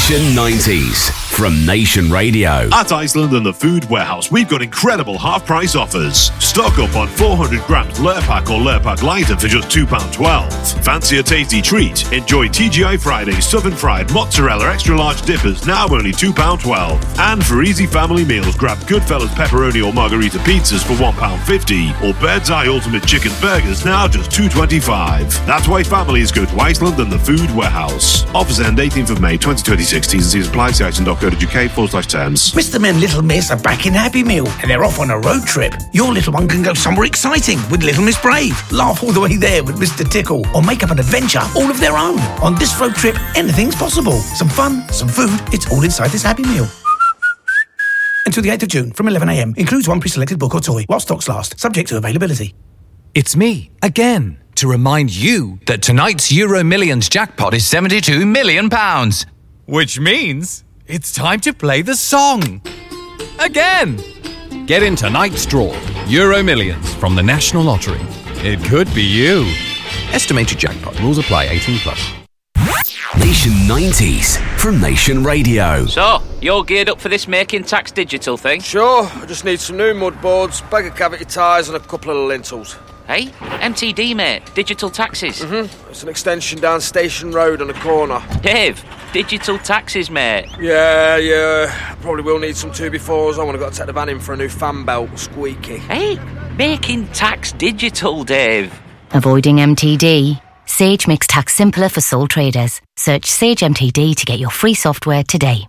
Nation 90s from Nation Radio. At Iceland and the Food Warehouse, we've got incredible half-price offers. Stock up on 400 grams Lurpak or Lurpak Lighter for just £2.12. Fancy a tasty treat? Enjoy TGI Fridays Southern Fried Mozzarella Extra Large Dippers, now only £2.12. And for easy family meals, grab Goodfellas Pepperoni or Margarita Pizzas for £1.50. Or Bird's Eye Ultimate Chicken Burgers, now just £2.25. That's why families go to Iceland and the Food Warehouse. Offers end 18th of May 2026. T's and C's apply. See iceland.co.uk/terms. Mr. and Little Miss are back in Happy Meal and they're off on a road trip. Your little one can go somewhere exciting with Little Miss Brave, laugh all the way there with Mr. Tickle, or make up an adventure all of their own. On this road trip, anything's possible. Some fun, some food, it's all inside this Happy Meal. Until the 8th of June from 11 a.m. Includes one pre-selected book or toy while stocks last, subject to availability. It's me, again, to remind you that tonight's Euro Millions jackpot is £72 million. Which means it's time to play the song. Again. Get in tonight's draw. Euro Millions from the National Lottery. It could be you. Estimated jackpot. Rules apply. 18+. Nation 90s from Nation Radio. So, you're geared up for this Making Tax Digital thing? Sure, I just need some new mud boards, bag of cavity tyres and a couple of lintels. Hey, MTD, mate. Digital taxes. It's an extension down Station Road on the corner. Dave, digital taxes, mate. Yeah. Probably will need some 2x4s. I want to go take the van in for a new fan belt. Squeaky. Hey, Making Tax Digital, Dave. Avoiding MTD? Sage makes tax simpler for sole traders. Search Sage MTD to get your free software today.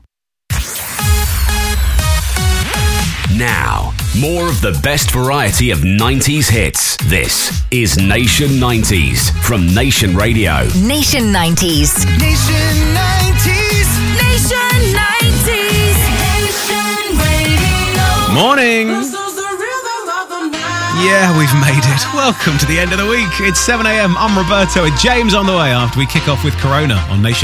Now, more of the best variety of 90s hits. This is Nation 90s from Nation Radio. Nation 90s. Nation 90s. Nation 90s. Nation Radio. Morning. Yeah, we've made it. Welcome to the end of the week. It's 7 a.m. I'm Roberto and James on the way after we kick off with Corona on Nation.